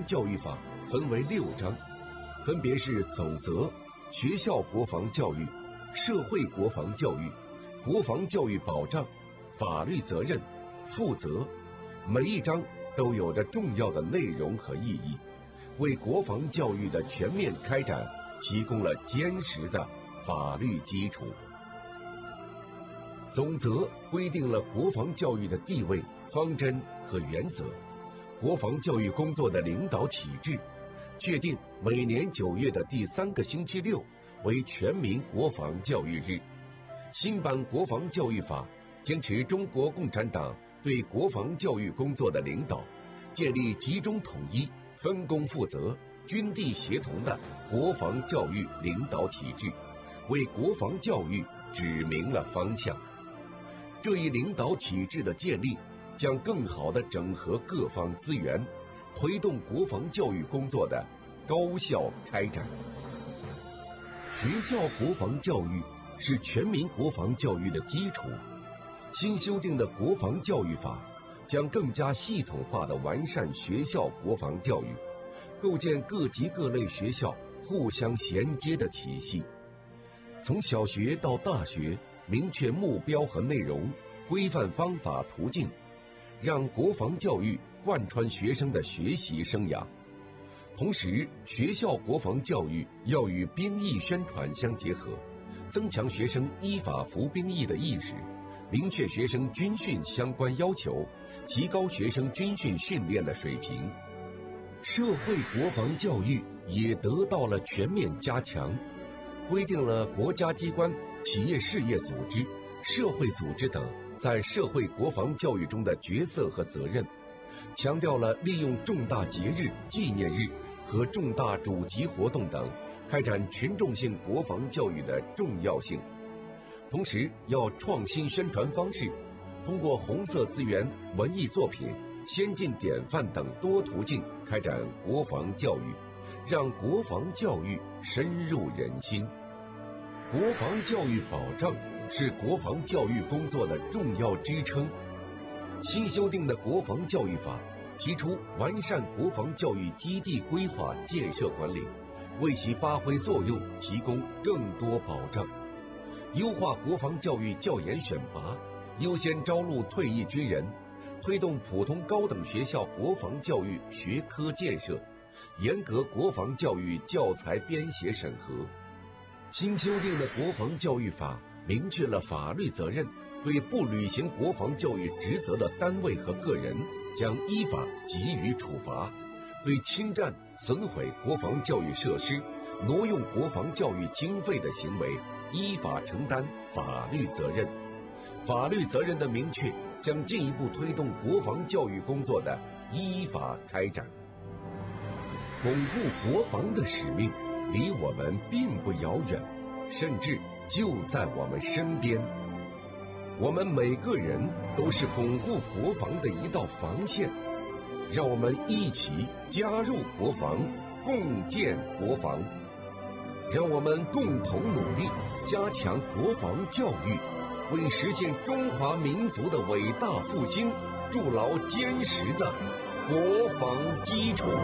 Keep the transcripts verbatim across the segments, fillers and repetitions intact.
防教育法分为六章，分别是总则、学校国防教育、社会国防教育、国防教育保障、法律责任、负责。每一章都有着重要的内容和意义，为国防教育的全面开展提供了坚实的法律基础。总则规定了国防教育的地位、方针和原则，国防教育工作的领导体制，确定每年九月的第三个星期六为全民国防教育日。新版国防教育法坚持中国共产党对国防教育工作的领导，建立集中统一、分工负责、军地协同的国防教育领导体制，为国防教育指明了方向。这一领导体制的建立，将更好地整合各方资源，推动国防教育工作的高效开展。学校国防教育是全民国防教育的基础。新修订的国防教育法将更加系统化地完善学校国防教育，构建各级各类学校互相衔接的体系。从小学到大学，明确目标和内容，规范方法途径，让国防教育贯穿学生的学习生涯。同时，学校国防教育要与兵役宣传相结合，增强学生依法服兵役的意识，明确学生军训相关要求，提高学生军训训练的水平。社会国防教育也得到了全面加强，规定了国家机关、企业事业组织、社会组织等在社会国防教育中的角色和责任，强调了利用重大节日、纪念日和重大主题活动等开展群众性国防教育的重要性。同时，要创新宣传方式，通过红色资源、文艺作品、先进典范等多途径开展国防教育，让国防教育深入人心。国防教育保障是国防教育工作的重要支撑。新修订的国防教育法提出完善国防教育基地规划建设管理，为其发挥作用提供更多保障。优化国防教育教研选拔，优先招录退役军人，推动普通高等学校国防教育学科建设，严格国防教育教材编写审核。新修订的国防教育法明确了法律责任，对不履行国防教育职责的单位和个人将依法给予处罚，对侵占、损毁国防教育设施、挪用国防教育经费的行为依法承担法律责任。法律责任的明确将进一步推动国防教育工作的依法开展。巩固国防的使命离我们并不遥远，甚至就在我们身边。我们每个人都是巩固国防的一道防线，让我们一起加入国防，共建国防。让我们共同努力，加强国防教育，为实现中华民族的伟大复兴筑牢坚实的国防基础。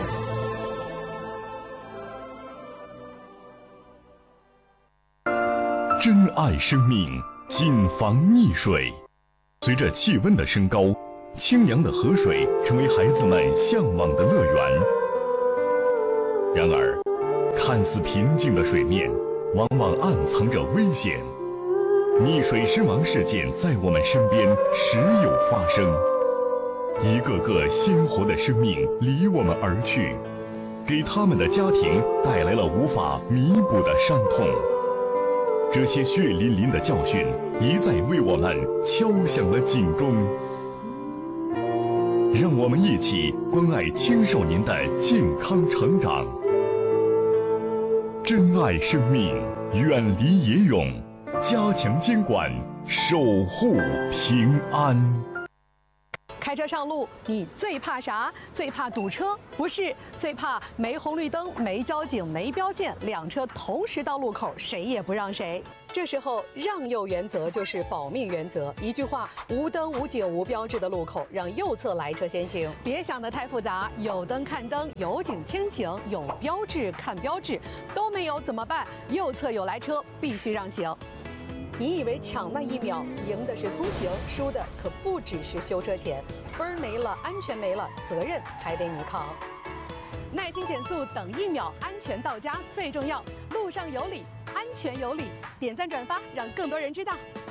珍爱生命，谨防溺水。随着气温的升高，清凉的河水成为孩子们向往的乐园。然而，看似平静的水面，往往暗藏着危险。溺水身亡事件在我们身边时有发生，一个个鲜活的生命离我们而去，给他们的家庭带来了无法弥补的伤痛。这些血淋淋的教训一再为我们敲响了警钟。让我们一起关爱青少年的健康成长，珍爱生命，远离野泳，加强监管，守护平安。 开车上路，你最怕啥？最怕堵车？不是，最怕没红绿灯、没交警、没标线，两车同时到路口，谁也不让谁。这时候，让右原则就是保命原则。一句话，无灯、无警、无标志的路口，让右侧来车先行。别想得太复杂，有灯看灯，有警听警，有标志看标志，都没有怎么办？右侧有来车，必须让行。你以为抢那一秒赢的是通行，输的可不只是修车钱，分儿没了，安全没了，责任还得你扛。耐心减速，等一秒，安全到家最重要。路上有理，安全有理，点赞转发，让更多人知道。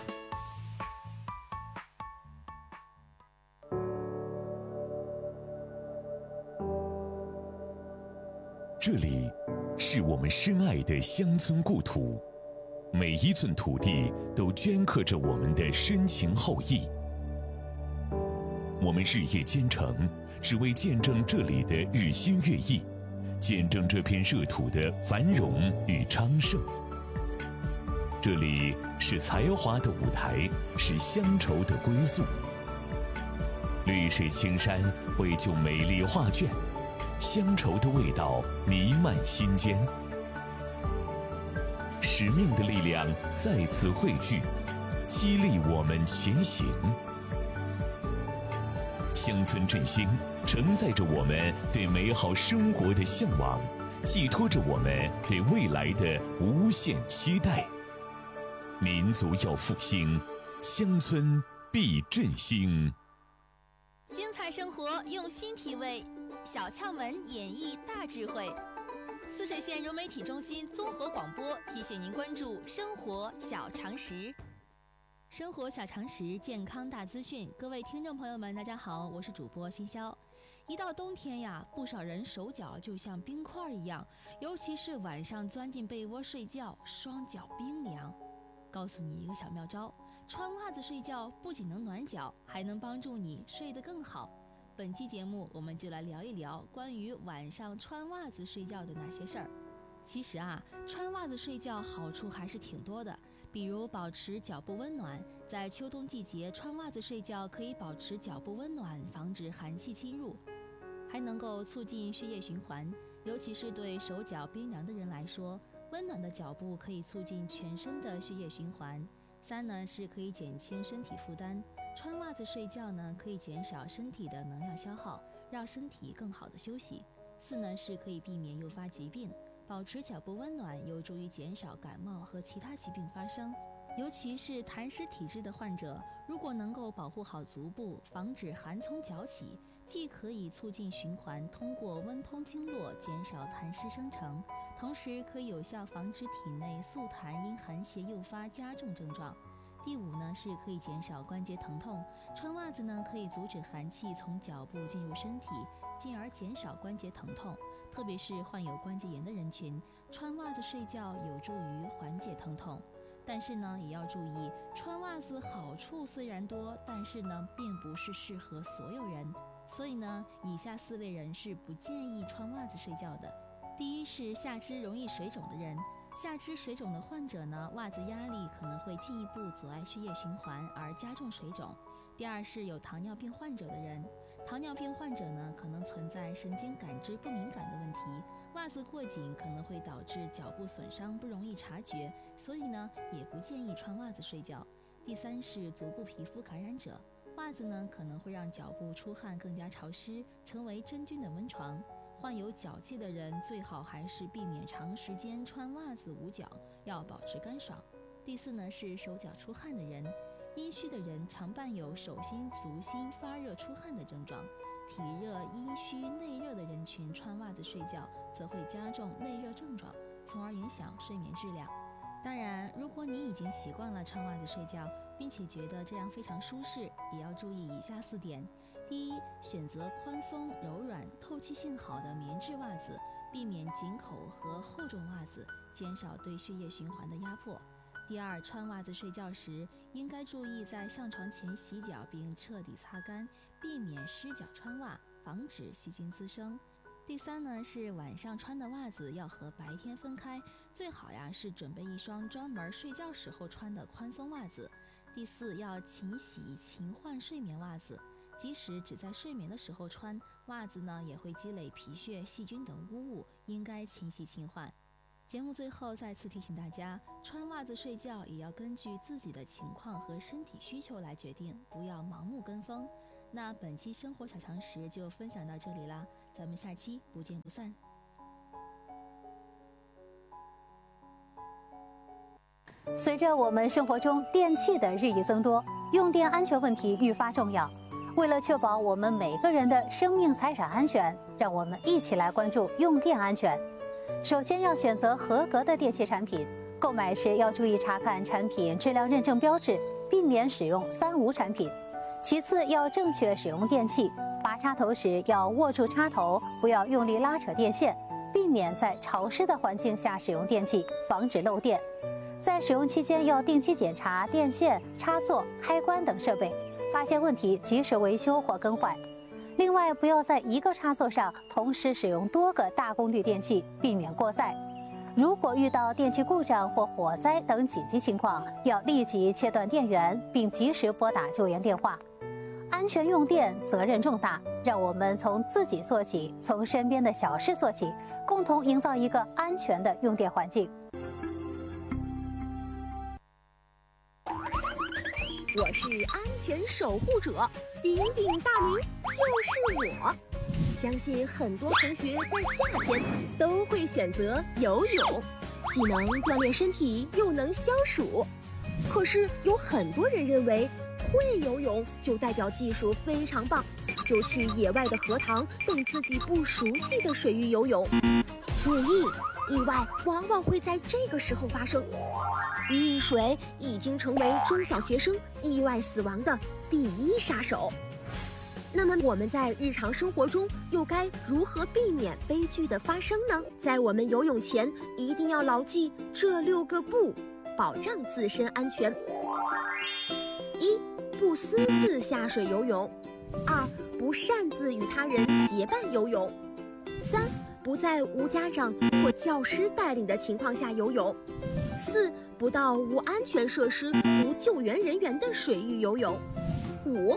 这里是我们深爱的乡村故土。每一寸土地都镌刻着我们的深情厚谊。我们日夜兼程，只为见证这里的日新月异，见证这片热土的繁荣与昌盛。这里是才华的舞台，是乡愁的归宿。绿水青山绘就美丽画卷，乡愁的味道弥漫心间。使命的力量再次汇聚，激励我们前行。乡村振兴承载着我们对美好生活的向往，寄托着我们对未来的无限期待。民族要复兴，乡村必振兴。 精彩生活用心体味，小窍门演绎大智慧。泗水县融媒体中心综合广播提醒您关注生活小常识。生活小常识，健康大资讯。各位听众朋友们，大家好，我是主播新潇。一到冬天呀，不少人手脚就像冰块一样，尤其是晚上钻进被窝睡觉，双脚冰凉。告诉你一个小妙招，穿袜子睡觉不仅能暖脚，还能帮助你睡得更好。本期节目我们就来聊一聊关于晚上穿袜子睡觉的那些事儿。其实啊，穿袜子睡觉好处还是挺多的，比如保持脚部温暖。在秋冬季节，穿袜子睡觉可以保持脚部温暖，防止寒气侵入，还能够促进血液循环。尤其是对手脚冰凉的人来说，温暖的脚部可以促进全身的血液循环。三呢是可以减轻身体负担。穿袜子睡觉呢，可以减少身体的能量消耗，让身体更好的休息。四呢是可以避免诱发疾病，保持脚部温暖有助于减少感冒和其他疾病发生。尤其是痰湿体质的患者，如果能够保护好足部，防止寒从脚起，既可以促进循环，通过温通经络减少痰湿生成，同时可以有效防止体内宿痰因寒邪诱发加重症状。第五呢是可以减少关节疼痛，穿袜子呢可以阻止寒气从脚部进入身体，进而减少关节疼痛。特别是患有关节炎的人群，穿袜子睡觉有助于缓解疼痛。但是呢，也要注意，穿袜子好处虽然多，但是呢，并不是适合所有人。所以呢，以下四类人是不建议穿袜子睡觉的。第一是下肢容易水肿的人。下肢水肿的患者呢，袜子压力可能会进一步阻碍血液循环而加重水肿。第二是有糖尿病患者的人，糖尿病患者呢可能存在神经感知不敏感的问题，袜子过紧可能会导致脚部损伤，不容易察觉，所以呢也不建议穿袜子睡觉。第三是足部皮肤感染者，袜子呢可能会让脚部出汗更加潮湿，成为真菌的温床。患有脚气的人最好还是避免长时间穿袜子捂脚，要保持干爽。第四呢是手脚出汗的人，阴虚的人常伴有手心、足心发热出汗的症状，体热、阴虚、内热的人群穿袜子睡觉则会加重内热症状，从而影响睡眠质量。当然，如果你已经习惯了穿袜子睡觉，并且觉得这样非常舒适，也要注意以下四点。第一，选择宽松、柔软、透气性好的棉质袜子，避免紧口和厚重袜子，减少对血液循环的压迫。第二，穿袜子睡觉时，应该注意在上床前洗脚并彻底擦干，避免湿脚穿袜，防止细菌滋生。第三呢，是晚上穿的袜子要和白天分开，最好呀是准备一双专门睡觉时候穿的宽松袜子。第四，要勤洗勤换睡眠袜子。 即使只在睡眠的时候穿，袜子呢也会积累皮屑、细菌等污物，应该勤洗勤换。节目最后再次提醒大家，穿袜子睡觉也要根据自己的情况和身体需求来决定，不要盲目跟风。那本期生活小常识就分享到这里啦，咱们下期不见不散。 随着我们生活中电器的日益增多，用电安全问题愈发重要。为了确保我们每个人的生命财产安全，让我们一起来关注用电安全。首先要选择合格的电器产品，购买时要注意查看产品质量认证标志，避免使用三无产品。其次要正确使用电器，拔插头时要握住插头，不要用力拉扯电线，避免在潮湿的环境下使用电器，防止漏电。在使用期间要定期检查电线、插座、开关等设备，发现问题及时维修或更换。另外，不要在一个插座上同时使用多个大功率电器，避免过载。如果遇到电器故障或火灾等紧急情况，要立即切断电源，并及时拨打救援电话。安全用电责任重大，让我们从自己做起，从身边的小事做起，共同营造一个安全的用电环境。 我是安全守护者，鼎鼎大名就是我。相信很多同学在夏天都会选择游泳，既能锻炼身体，又能消暑。可是有很多人认为，会游泳就代表技术非常棒，就去野外的河塘等自己不熟悉的水域游泳。注意，意外往往会在这个时候发生。溺水已经成为中小学生意外死亡的第一杀手。那么我们在日常生活中又该如何避免悲剧的发生呢？在我们游泳前一定要牢记这六个不，保障自身安全。一、不私自下水游泳；二、不擅自与他人结伴游泳；三、不在无家长或教师带领的情况下游泳；四、不到无安全设施、无救援人员的水域游泳；五、